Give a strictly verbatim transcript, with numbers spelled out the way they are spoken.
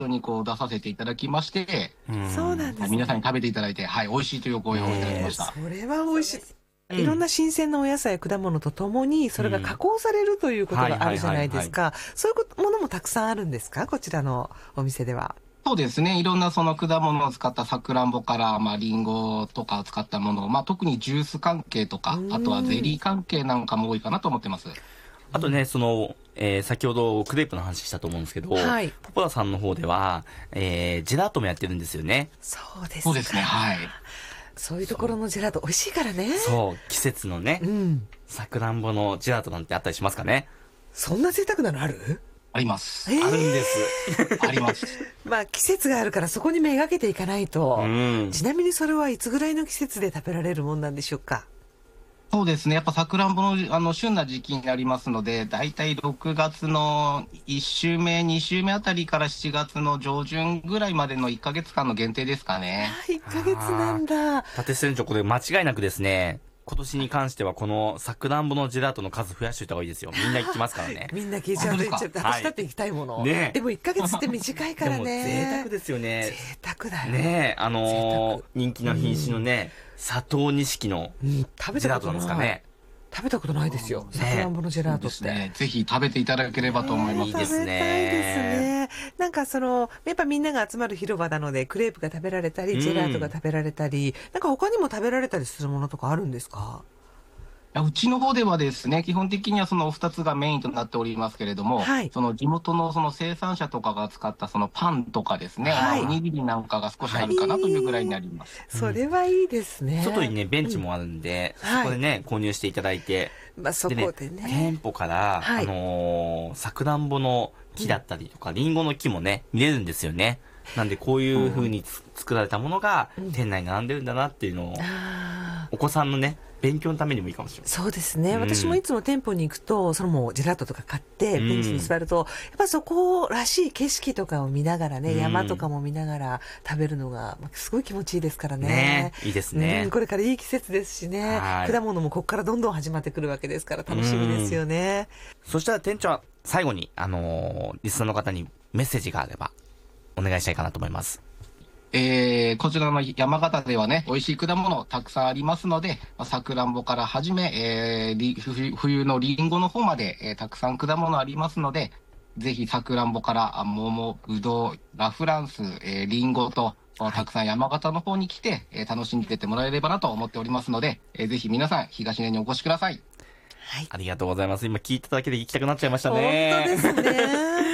にこう出させていただきまして、 そうなんですね。 皆さんに食べていただいて、はい、美味しいというお声をいただきました。 それは美味しい。いろんな新鮮なお野菜、果物とともにそれが加工されるということがあるじゃないですか。そういうものもたくさんあるんですか、こちらのお店では。 そうですね。いろんなその果物を使ったさくらんぼから、まあ、リンゴとかを使ったものを、まあ、特にジュース関係とか、あとはゼリー関係なんかも多いかなと思ってます。 あとね、その、えー、先ほどクレープの話したと思うんですけど、はい、ポポラさんの方では、えー、ジェラートもやってるんですよね。 そうですか。 そうですね。はい。 そういうところのジェラート美味しいからね。 そう、季節のね、うん、さくらんぼのジェラートなんてあったりしますかね。 そんな贅沢なのある？ あります。 えー、あるんです。 あります。 まあ季節があるからそこにめがけていかないと、うん、ちなみにそれはいつぐらいの季節で食べられるもんなんでしょうか？ そうですね。やっぱさくらんぼの、あの、旬な時期になりますので、だいたいろくがつのいっ週目、に週目あたりからしちがつの上旬ぐらいまでのいっかげつかんの限定ですかね。 いっかげつなんだ。 立船長、これ間違いなくですね、今年に関してはこのさくらんぼのジェラートの数増やしておいた方がいいですよ。みんな行きますからね。 みんな聞いちゃうと言っちゃう。私だって行きたいもの。はい、ね、でもいっかげつって短いからね。 でも贅沢ですよね。 贅沢だよね。あのー、人気の品種のね、佐藤錦のジェラートなんですかね。 食べたことないですよ。さくらんぼのジェラートって。 ね、ぜひ食べていただければと思います。 いいですね。 食べたいですね。なんかその、やっぱみんなが集まる広場なので、クレープが食べられたり、ジェラートが食べられたり、うん、なんか他にも食べられたりするものとかあるんですか？ うちの方ではですね、基本的にはそのふたつがメインとなっておりますけれども、はい、その地元のその生産者とかが使ったそのパンとかですね、はい、おにぎりなんかが少しあるかなというぐらいになります。 はい、それはいいですね。 外にね、ベンチもあるんで、うん、そこでね、購入していただいて、 まあそこでね。 店舗から、はい、あのー、さくらんぼの木だったりとか、りんごの木もね、見れるんですよね。なんでこういう風に作られたものが店内に並んでるんだなっていうのを、うん、お子さんのね、勉強のためにもいいかもしれない。 そうですね、うん、私もいつも店舗に行くとそのもうジェラートとか買ってベンチに座ると、うん、やっぱそこらしい景色とかを見ながらね、うん、山とかも見ながら食べるのがすごい気持ちいいですからね。 ね、いいですね、 うん、これからいい季節ですしね、果物もここからどんどん始まってくるわけですから楽しみですよね。 うん、そしたら店長は最後に、あのー、リスナーの方にメッセージがあればお願いしたいかなと思います。 えー、こちらの山形ではね、美味しい果物たくさんありますので、さくらんぼからはじめ、えー、冬のりんごの方まで、えー、たくさん果物ありますので、ぜひさくらんぼから桃、ぶどう、ラ・フランス、えー、りんごと、たくさん山形の方に来て、えー、楽しんでってもらえればなと思っておりますので、えー、ぜひ皆さん東根にお越しください。 はい、ありがとうございます。今聞いただけで行きたくなっちゃいましたね。 本当ですね。